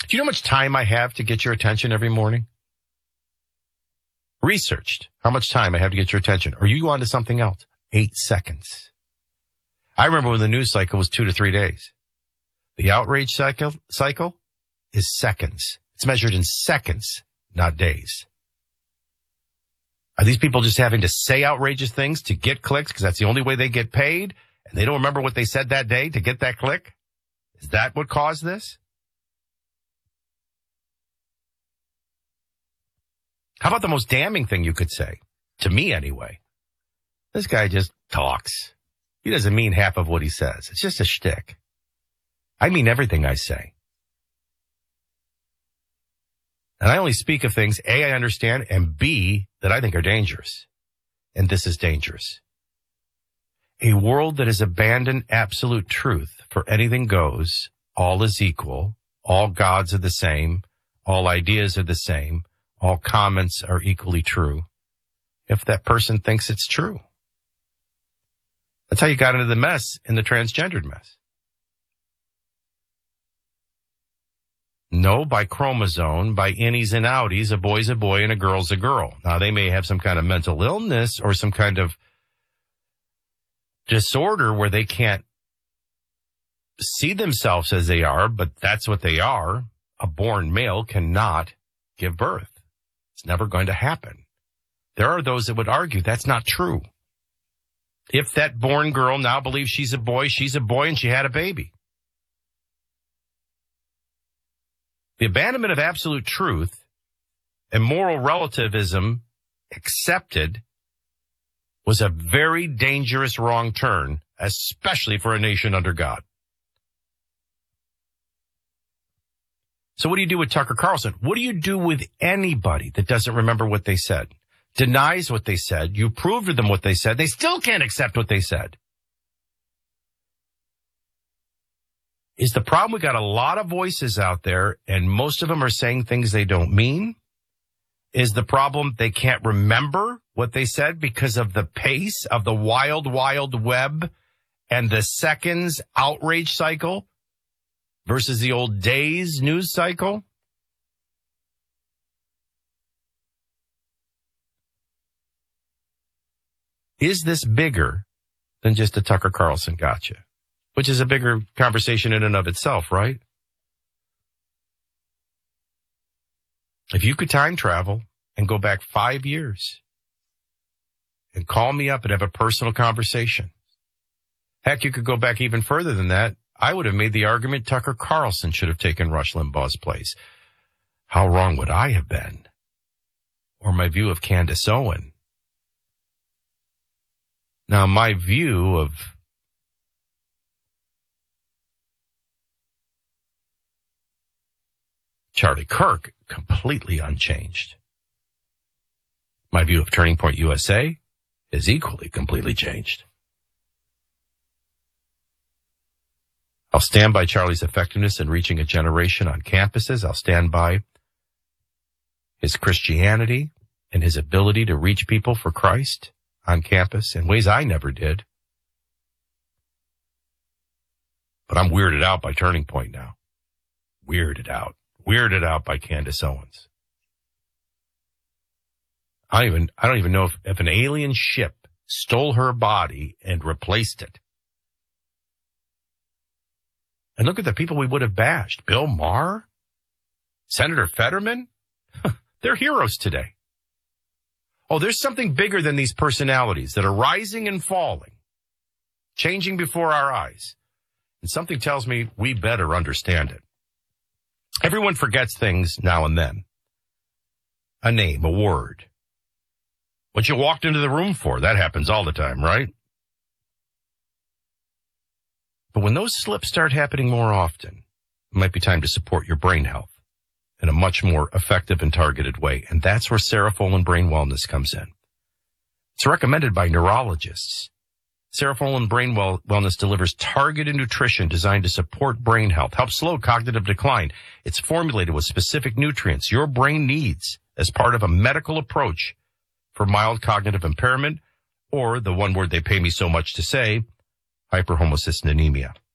Do you know how much time I have to get your attention every morning? Researched how much time I have to get your attention. Or you go on to something else. 8 seconds. I remember when the news cycle was 2 to 3 days. The outrage cycle is seconds. It's measured in seconds, not days. Are these people just having to say outrageous things to get clicks because that's the only way they get paid, and they don't remember what they said that day to get that click? Is that what caused this? How about the most damning thing you could say? To me, anyway. This guy just talks. He doesn't mean half of what he says. It's just a shtick. I mean everything I say. And I only speak of things, A, I understand, and B, that I think are dangerous. And this is dangerous. A world that has abandoned absolute truth for anything goes, all is equal, all gods are the same, all ideas are the same, all comments are equally true, if that person thinks it's true. That's how you got into the mess, in the transgendered mess. No, by chromosome, by innies and outies, a boy's a boy and a girl's a girl. Now, they may have some kind of mental illness or some kind of disorder where they can't see themselves as they are, but that's what they are. A born male cannot give birth. It's never going to happen. There are those that would argue that's not true. If that born girl now believes she's a boy and she had a baby. The abandonment of absolute truth and moral relativism accepted was a very dangerous wrong turn, especially for a nation under God. So what do you do with Tucker Carlson? What do you do with anybody that doesn't remember what they said, denies what they said? You prove to them what they said. They still can't accept what they said. Is the problem we got a lot of voices out there and most of them are saying things they don't mean? Is the problem they can't remember what they said because of the pace of the wild, wild web and the seconds outrage cycle versus the old days news cycle? Is this bigger than just a Tucker Carlson gotcha? Which is a bigger conversation in and of itself, right? If you could time travel and go back 5 years and call me up and have a personal conversation. Heck, you could go back even further than that. I would have made the argument Tucker Carlson should have taken Rush Limbaugh's place. How wrong would I have been? Or my view of Candace Owen. Now, my view of Charlie Kirk, completely unchanged. My view of Turning Point USA is equally completely changed. I'll stand by Charlie's effectiveness in reaching a generation on campuses. I'll stand by his Christianity and his ability to reach people for Christ on campus in ways I never did. But I'm weirded out by Turning Point now. Weirded out by Candace Owens. I don't even know if an alien ship stole her body and replaced it. And look at the people we would have bashed. Bill Maher, Senator Fetterman. They're heroes today. Oh, there's something bigger than these personalities that are rising and falling, changing before our eyes. And something tells me we better understand it. Everyone forgets things now and then. A name, a word. What you walked into the room for, that happens all the time, right? But when those slips start happening more often, it might be time to support your brain health in a much more effective and targeted way. And that's where Seraphol Brain Wellness comes in. It's recommended by neurologists. Seraphol Brain Wellness delivers targeted nutrition designed to support brain health, help slow cognitive decline. It's formulated with specific nutrients your brain needs as part of a medical approach for mild cognitive impairment, or the one word they pay me so much to say, hyperhomocystinemia.